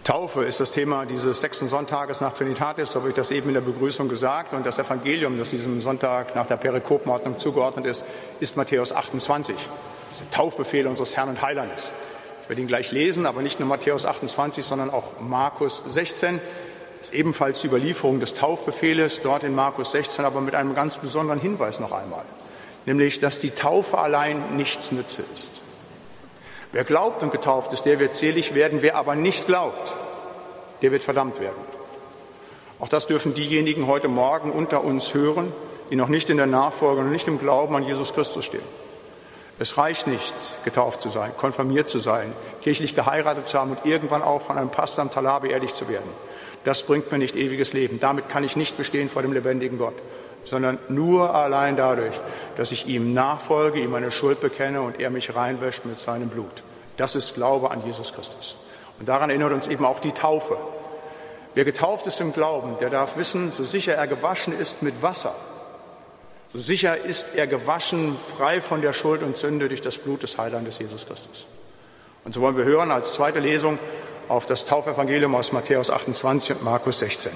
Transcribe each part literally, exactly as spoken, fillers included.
Taufe ist das Thema dieses sechsten Sonntages nach Trinitatis, so habe ich das eben in der Begrüßung gesagt. Und das Evangelium, das diesem Sonntag nach der Perikopenordnung zugeordnet ist, ist Matthäus achtundzwanzig. Das ist der Taufbefehl unseres Herrn und Heilandes. Ich werde ihn gleich lesen, aber nicht nur Matthäus achtundzwanzig, sondern auch Markus sechzehn. Das ist ebenfalls die Überlieferung des Taufbefehles, dort in Markus sechzehn, aber mit einem ganz besonderen Hinweis noch einmal. Nämlich, dass die Taufe allein nichts nütze ist. Wer glaubt und getauft ist, der wird selig werden. Wer aber nicht glaubt, der wird verdammt werden. Auch das dürfen diejenigen heute Morgen unter uns hören, die noch nicht in der Nachfolge und nicht im Glauben an Jesus Christus stehen. Es reicht nicht, getauft zu sein, konfirmiert zu sein, kirchlich geheiratet zu haben und irgendwann auch von einem Pastor am Talar beerdigt zu werden. Das bringt mir nicht ewiges Leben. Damit kann ich nicht bestehen vor dem lebendigen Gott, sondern nur allein dadurch, dass ich ihm nachfolge, ihm meine Schuld bekenne und er mich reinwäscht mit seinem Blut. Das ist Glaube an Jesus Christus. Und daran erinnert uns eben auch die Taufe. Wer getauft ist im Glauben, der darf wissen, so sicher er gewaschen ist mit Wasser, so sicher ist er gewaschen, frei von der Schuld und Sünde durch das Blut des Heilandes Jesus Christus. Und so wollen wir hören als zweite Lesung auf das Taufevangelium aus Matthäus achtundzwanzig und Markus sechzehn.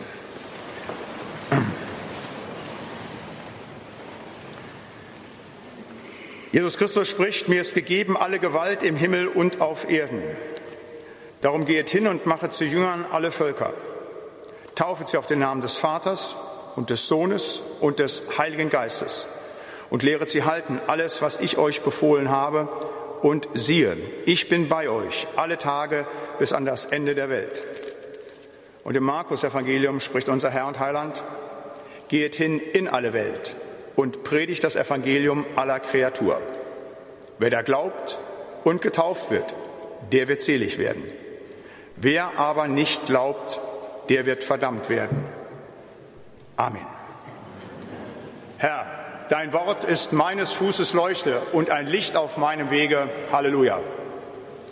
Jesus Christus spricht, mir ist gegeben alle Gewalt im Himmel und auf Erden. Darum gehet hin und machet zu Jüngern alle Völker. Taufet sie auf den Namen des Vaters und des Sohnes und des Heiligen Geistes und lehret sie halten alles, was ich euch befohlen habe. Und siehe, ich bin bei euch alle Tage bis an das Ende der Welt. Und im Markus-Evangelium spricht unser Herr und Heiland, gehet hin in alle Welt und predigt das Evangelium aller Kreatur. Wer da glaubt und getauft wird, der wird selig werden. Wer aber nicht glaubt, der wird verdammt werden. Amen. Herr, dein Wort ist meines Fußes Leuchte und ein Licht auf meinem Wege. Halleluja.